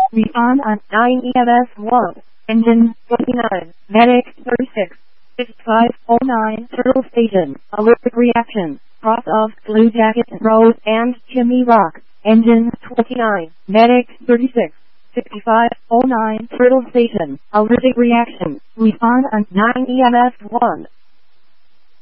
Recon on 9 EMS 1. Engine 29. Medic 36. 6509 Turtle Station. Allergic reaction. Cross of Blue Jacket Rose and Jimmy Rock. Engine 29. Medic 36. 6509 Turtle Station. Allergic reaction. Recon on 9 EMS 1.